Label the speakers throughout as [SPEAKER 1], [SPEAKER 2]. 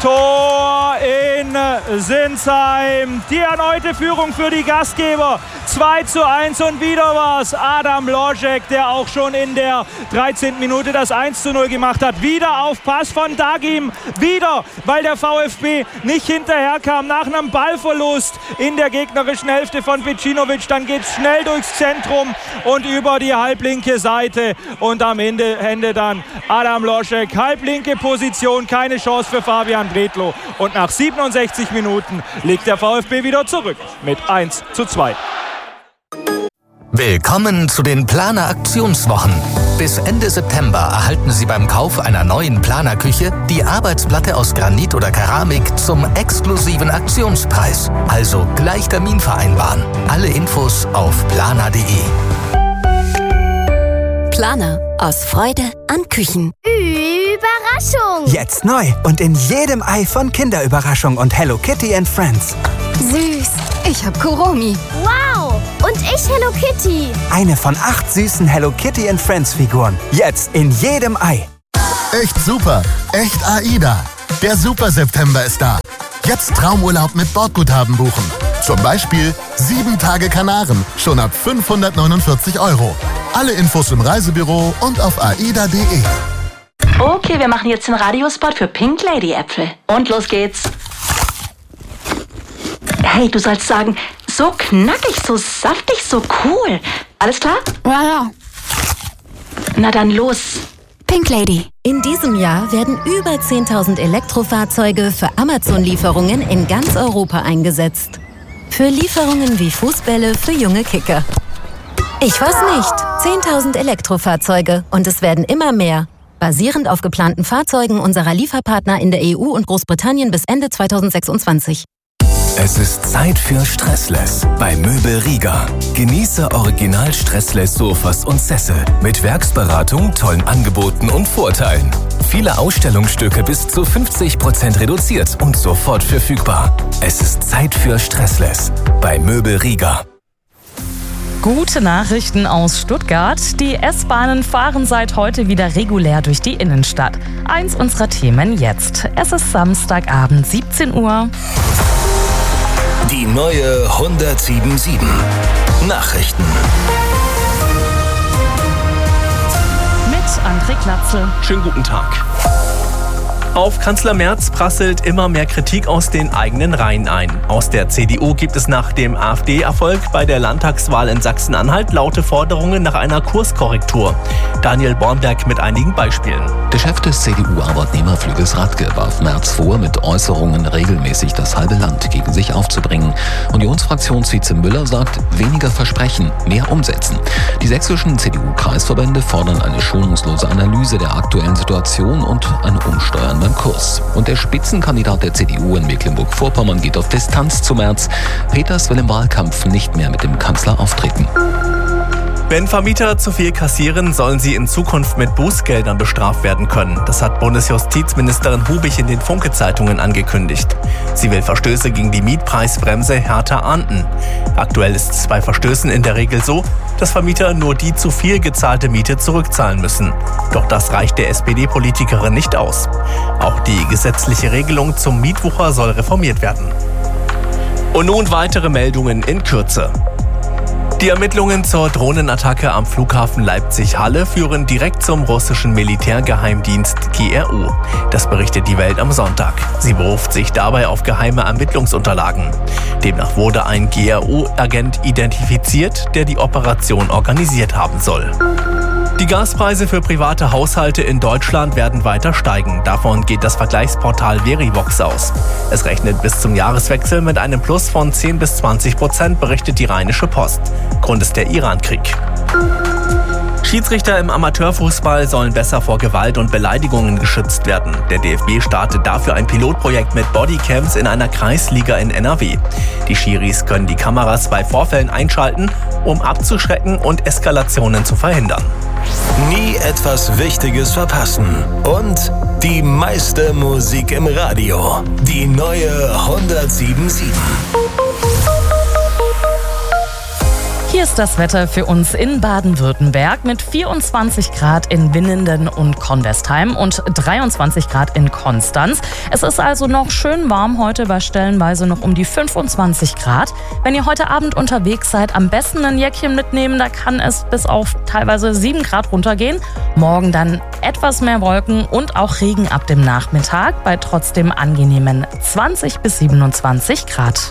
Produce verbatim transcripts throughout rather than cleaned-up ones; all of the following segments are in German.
[SPEAKER 1] Tor in Sinsheim. Die erneute Führung für die Gastgeber. zwei zu eins und wieder war es Adam Loschek, der auch schon in der dreizehnten Minute das eins zu null gemacht hat. Wieder auf Pass von Dagim. Wieder, weil der VfB nicht hinterherkam nach einem Ballverlust in der gegnerischen Hälfte von Pecinovic. Dann geht es schnell durchs Zentrum und über die halblinke Seite. Und am Ende, Ende dann Adam Loschek. Halblinke Position, keine Chance für Fabian Bredlow. Und nach siebenundsechzig Minuten liegt der VfB wieder zurück mit eins zu zwei.
[SPEAKER 2] Willkommen zu den Planer Aktionswochen. Bis Ende September erhalten Sie beim Kauf einer neuen Planerküche die Arbeitsplatte aus Granit oder Keramik zum exklusiven Aktionspreis. Also gleich Termin vereinbaren. Alle Infos auf planer punkt de.
[SPEAKER 3] Planer. Aus Freude an Küchen.
[SPEAKER 4] Überraschung!
[SPEAKER 5] Jetzt neu und in jedem Ei von Kinderüberraschung und Hello Kitty and Friends.
[SPEAKER 3] Süß. Ich hab Kuromi.
[SPEAKER 4] Wow! Und ich Hello Kitty.
[SPEAKER 5] Eine von acht süßen Hello Kitty and Friends Figuren. Jetzt in jedem Ei.
[SPEAKER 6] Echt super. Echt AIDA. Der Super September ist da. Jetzt Traumurlaub mit Bordguthaben buchen. Zum Beispiel sieben Tage Kanaren. Schon ab fünfhundertneunundvierzig Euro. Alle Infos im Reisebüro und auf aida punkt de.
[SPEAKER 7] Okay, wir machen jetzt den Radiospot für Pink Lady Äpfel. Und los geht's. Hey, du sollst sagen, so knackig, so saftig, so cool. Alles klar?
[SPEAKER 3] Ja, ja.
[SPEAKER 7] Na dann los.
[SPEAKER 3] Pink Lady. In diesem Jahr werden über zehntausend Elektrofahrzeuge für Amazon-Lieferungen in ganz Europa eingesetzt. Für Lieferungen wie Fußbälle für junge Kicker. Ich weiß nicht. zehntausend Elektrofahrzeuge und es werden immer mehr. Basierend auf geplanten Fahrzeugen unserer Lieferpartner in der E U und Großbritannien bis Ende zweitausendsechsundzwanzig.
[SPEAKER 2] Es ist Zeit für Stressless bei Möbel Rieger. Genieße original Stressless Sofas und Sessel mit Werksberatung, tollen Angeboten und Vorteilen. Viele Ausstellungsstücke bis zu fünfzig Prozent reduziert und sofort verfügbar. Es ist Zeit für Stressless bei Möbel Rieger.
[SPEAKER 8] Gute Nachrichten aus Stuttgart. Die S-Bahnen fahren seit heute wieder regulär durch die Innenstadt. Eins unserer Themen jetzt. Es ist Samstagabend, siebzehn Uhr.
[SPEAKER 2] Die neue hundertsieben sieben Nachrichten.
[SPEAKER 8] Mit André Klatzel.
[SPEAKER 9] Schönen guten Tag. Auf Kanzler Merz prasselt immer mehr Kritik aus den eigenen Reihen ein. Aus der C D U gibt es nach dem AfD-Erfolg bei der Landtagswahl in Sachsen-Anhalt laute Forderungen nach einer Kurskorrektur. Daniel Bornberg mit einigen Beispielen.
[SPEAKER 10] Der Chef des C D U-Arbeitnehmerflügels Radke warf Merz vor, mit Äußerungen regelmäßig das halbe Land gegen sich aufzubringen. Unionsfraktionsvize Müller sagt, weniger versprechen, mehr umsetzen. Die sächsischen C D U-Kreisverbände fordern eine schonungslose Analyse der aktuellen Situation und ein Umsteuern beim Kurs. Und der Spitzenkandidat der C D U in Mecklenburg-Vorpommern geht auf Distanz zu Merz. Peters will im Wahlkampf nicht mehr mit dem Kanzler auftreten.
[SPEAKER 9] Wenn Vermieter zu viel kassieren, sollen sie in Zukunft mit Bußgeldern bestraft werden können. Das hat Bundesjustizministerin Hubich in den Funke-Zeitungen angekündigt. Sie will Verstöße gegen die Mietpreisbremse härter ahnden. Aktuell ist es bei Verstößen in der Regel so, dass Vermieter nur die zu viel gezahlte Miete zurückzahlen müssen. Doch das reicht der S P D-Politikerin nicht aus. Auch die gesetzliche Regelung zum Mietwucher soll reformiert werden. Und nun weitere Meldungen in Kürze. Die Ermittlungen zur Drohnenattacke am Flughafen Leipzig-Halle führen direkt zum russischen Militärgeheimdienst G R U. Das berichtet die Welt am Sonntag. Sie beruft sich dabei auf geheime Ermittlungsunterlagen. Demnach wurde ein G R U-Agent identifiziert, der die Operation organisiert haben soll. Die Gaspreise für private Haushalte in Deutschland werden weiter steigen. Davon geht das Vergleichsportal Verivox aus. Es rechnet bis zum Jahreswechsel mit einem Plus von zehn bis zwanzig Prozent, berichtet die Rheinische Post. Grund ist der Iran-Krieg. Schiedsrichter im Amateurfußball sollen besser vor Gewalt und Beleidigungen geschützt werden. Der D F B startet dafür ein Pilotprojekt mit Bodycams in einer Kreisliga in N R W. Die Schiris können die Kameras bei Vorfällen einschalten, um abzuschrecken und Eskalationen zu verhindern.
[SPEAKER 2] Nie etwas Wichtiges verpassen. Und die meiste Musik im Radio. Die neue hundertsieben sieben.
[SPEAKER 8] Hier ist das Wetter für uns in Baden-Württemberg mit vierundzwanzig Grad in Winnenden und Convestheim und dreiundzwanzig Grad in Konstanz. Es ist also noch schön warm heute, bei stellenweise noch um die fünfundzwanzig Grad. Wenn ihr heute Abend unterwegs seid, am besten ein Jäckchen mitnehmen, da kann es bis auf teilweise sieben Grad runtergehen. Morgen dann etwas mehr Wolken und auch Regen ab dem Nachmittag bei trotzdem angenehmen zwanzig bis siebenundzwanzig Grad.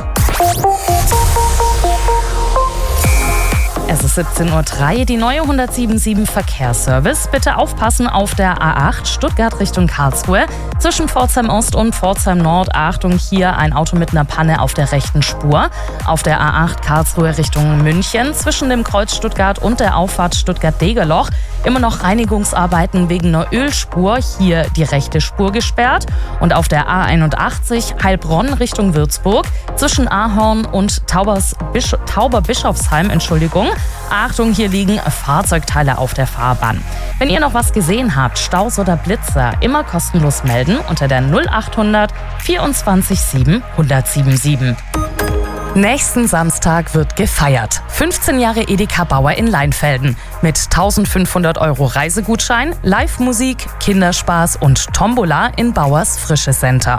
[SPEAKER 8] Es ist siebzehn Uhr drei, die neue hundertsiebenundsiebzig Verkehrsservice. Bitte aufpassen auf der A acht Stuttgart Richtung Karlsruhe. Zwischen Pforzheim Ost und Pforzheim Nord. Achtung, hier ein Auto mit einer Panne auf der rechten Spur. Auf der A acht Karlsruhe Richtung München. Zwischen dem Kreuz Stuttgart und der Auffahrt Stuttgart-Degerloch. Immer noch Reinigungsarbeiten wegen einer Ölspur. Hier die rechte Spur gesperrt. Und auf der A einundachtzig Heilbronn Richtung Würzburg. Zwischen Ahorn und Taubers Bisch- Tauberbischofsheim, Entschuldigung. Achtung, hier liegen Fahrzeugteile auf der Fahrbahn. Wenn ihr noch was gesehen habt, Staus oder Blitzer, immer kostenlos melden unter der null achthundert vierundzwanzig sieben hundertsiebenundsiebzig. Nächsten Samstag wird gefeiert. fünfzehn Jahre Edeka Bauer in Leinfelden. Mit eintausendfünfhundert Euro Reisegutschein, Live-Musik, Kinderspaß und Tombola in Bauers Frische Center.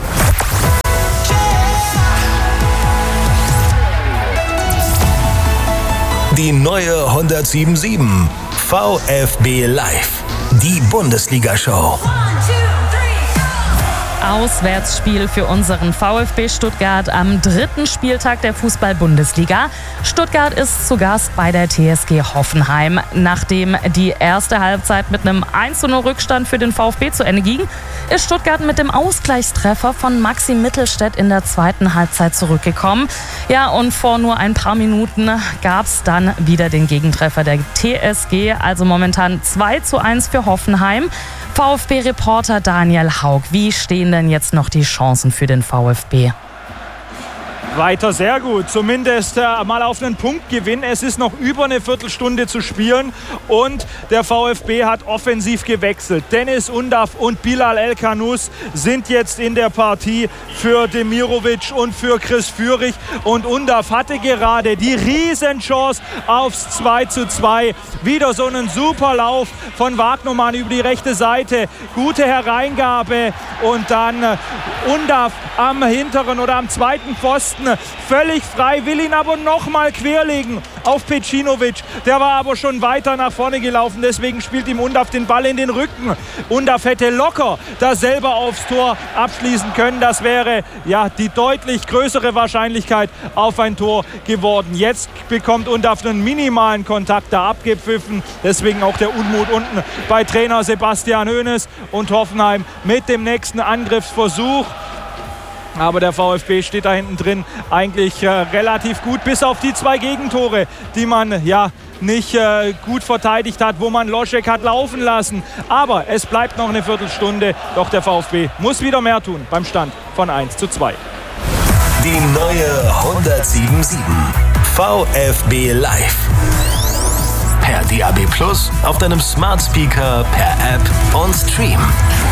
[SPEAKER 2] Die neue hundertsiebenundsiebzig VfB Live. Die Bundesliga-Show.
[SPEAKER 8] Auswärtsspiel für unseren VfB Stuttgart am dritten Spieltag der Fußball-Bundesliga. Stuttgart ist zu Gast bei der T S G Hoffenheim. Nachdem die erste Halbzeit mit einem eins zu null Rückstand für den VfB zu Ende ging, ist Stuttgart mit dem Ausgleichstreffer von Maxi Mittelstädt in der zweiten Halbzeit zurückgekommen. Ja, und vor nur ein paar Minuten gab es dann wieder den Gegentreffer der T S G. Also momentan zwei zu eins für Hoffenheim. VfB-Reporter Daniel Haug, wie stehen denn jetzt noch die Chancen für den VfB?
[SPEAKER 1] Weiter sehr gut, zumindest äh, mal auf einen Punktgewinn. Es ist noch über eine Viertelstunde zu spielen und der VfB hat offensiv gewechselt. Dennis Undav und Bilal El-Kanous sind jetzt in der Partie für Demirovic und für Chris Führig. Und Undav hatte gerade die Riesenchance aufs zwei zu zwei. Wieder so einen super Lauf von Wagnermann über die rechte Seite. Gute Hereingabe und dann äh, Undav am hinteren oder am zweiten Pfosten. Völlig frei, will ihn aber nochmal querlegen auf Pecinovic. Der war aber schon weiter nach vorne gelaufen, deswegen spielt ihm Undav den Ball in den Rücken. Undav hätte locker da selber aufs Tor abschließen können. Das wäre ja die deutlich größere Wahrscheinlichkeit auf ein Tor geworden. Jetzt bekommt Undav einen minimalen Kontakt da abgepfiffen. Deswegen auch der Unmut unten bei Trainer Sebastian Hoeneß und Hoffenheim mit dem nächsten Angriffsversuch. Aber der VfB steht da hinten drin eigentlich äh, relativ gut, bis auf die zwei Gegentore, die man ja nicht äh, gut verteidigt hat, wo man Loschek hat laufen lassen. Aber es bleibt noch eine Viertelstunde, doch der VfB muss wieder mehr tun beim Stand von eins zu zwei.
[SPEAKER 2] Die neue hundertsiebenundsiebzig VfB Live. Per D A B Plus, auf deinem Smart Speaker, per App und Stream.